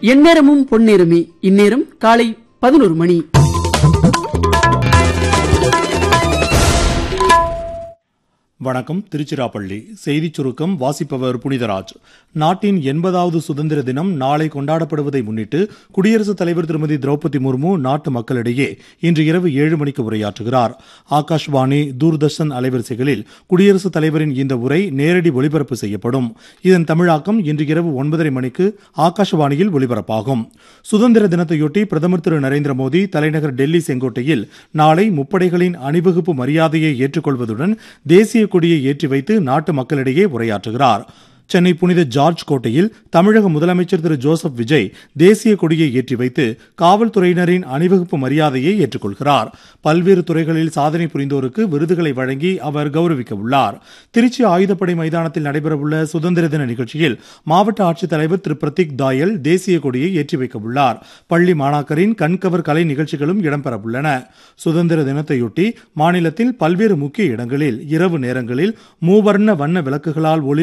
எந்நேரமும் பொன்னேரமே. இந்நேரம் காலை 11 மணி. வணக்கம். திருச்சிராப்பள்ளி செய்திச் சுருக்கம் வாசிப்பவர் புனிதராஜ். நாட்டின் 80வது சுதந்திர தினம் நாளை கொண்டாடப்படுவதை முன்னிட்டு குடியரசுத் தலைவர் திருமதி திரௌபதி முர்மு நாட்டு மக்களிடையே இன்று இரவு 7 மணிக்கு உரையாற்றுகிறார். ஆகாஷ்வாணி, தூர்தர்ஷன் அலைவரிசைகளில் குடியரசுத் தலைவரின் இந்த உரை நேரடி ஒளிபரப்பு செய்யப்படும். இதன் தமிழாக்கம் இன்று இரவு 9:30 மணிக்கு ஆகாஷ்வாணியில் ஒலிபரப்பாகும். சுதந்திர தினத்தையொட்டி பிரதமர் திரு நரேந்திர மோடி தலைநகர் டெல்லி செங்கோட்டையில் நாளை முப்படைகளின் அணிவகுப்பு மரியாதையை ஏற்றுக்கொள்வதுடன் தேசிய கொடியை ஏற்றி வைத்து நாட்டு மக்களிடையே உரையாற்றுகிறார். சென்னை புனித ஜார்ஜ் கோட்டையில் தமிழக முதலமைச்சர் திரு ஜோசப் விஜய் தேசிய கொடியை ஏற்றி வைத்து காவல்துறையினரின் அணிவகுப்பு மரியாதையை ஏற்றுக்கொள்கிறார். பல்வேறு துறைகளில் சாதனை புரிந்தோருக்கு விருதுகளை வழங்கி அவர் கௌரவிக்க உள்ளார். திருச்சி ஆயுதப்படை மைதானத்தில் நடைபெறவுள்ள சுதந்திர தின நிகழ்ச்சியில் மாவட்ட ஆட்சித்தலைவர் திரு பிரதீக் தாயல் தேசிய கொடியை ஏற்றி வைக்க உள்ளார். பள்ளி மாணாக்கரின் கண்கவர் கலை நிகழ்ச்சிகளும் இடம்பெறவுள்ளன. சுதந்திர தினத்தையொட்டி மாநிலத்தில் பல்வேறு முக்கிய இடங்களில் இரவு நேரங்களில் மூவர்ண வண்ண விளக்குகளால் ஒளி